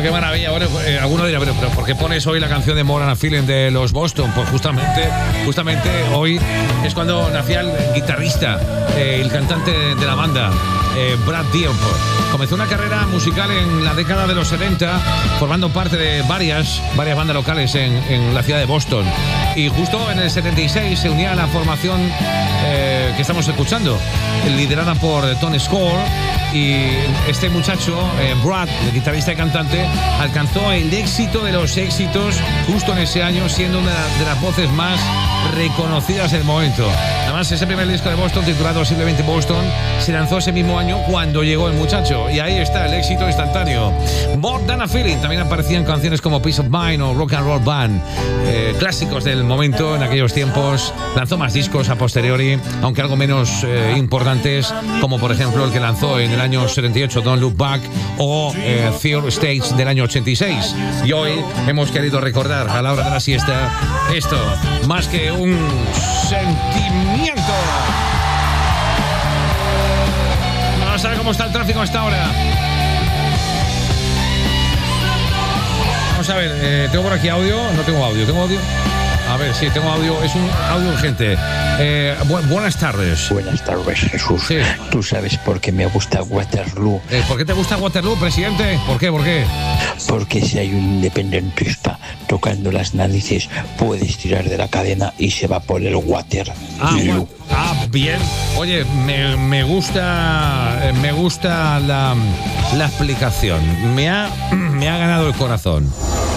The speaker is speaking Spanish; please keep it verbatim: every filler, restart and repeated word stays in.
qué maravilla. Bueno, eh, alguno dirá, pero, pero ¿por qué pones hoy la canción de More Than a Feeling de los Boston? Pues justamente, justamente hoy es cuando nacía el guitarrista, eh, el cantante de la banda, eh, Brad Delp. Comenzó una carrera musical en la década de los setenta, formando parte de varias, varias bandas locales en, en la ciudad de Boston. Y justo en el setenta y seis se unía a la formación eh, que estamos escuchando, liderada por Tony Score. Y este muchacho, eh, Brad, el guitarrista y cantante, alcanzó el éxito de los éxitos justo en ese año, siendo una de las voces más reconocidas del momento. Además, ese primer disco de Boston, titulado simplemente Boston, se lanzó ese mismo año cuando llegó el muchacho. Y ahí está el éxito instantáneo. More Than a Feeling. También aparecían canciones como Peace of Mind o Rock and Roll Band, eh, clásicos del momento en aquellos tiempos. Lanzó más discos a posteriori, aunque algo menos eh, importantes, como por ejemplo el que lanzó en el año setenta y ocho, Don't Look Back, o eh, Third Stage del año ochenta y seis. Y hoy hemos querido recordar a la hora de la siesta esto, más que un sentimiento. Vamos a ver cómo está el tráfico a esta hora. Vamos a ver, eh, ¿tengo por aquí audio? No tengo audio, ¿tengo audio? A ver, sí, tengo audio, es un audio urgente. Eh, bu buenas tardes. Buenas tardes, Jesús. Sí. Tú sabes por qué me gusta Waterloo. Eh, ¿Por qué te gusta Waterloo, presidente? ¿Por qué? ¿Por qué? Porque si hay un independentista tocando las narices, puedes tirar de la cadena y se va por el water. Ah, bueno. Ah, bien. Oye, me, me gusta, me gusta la, la explicación. Me ha, me ha ganado el corazón.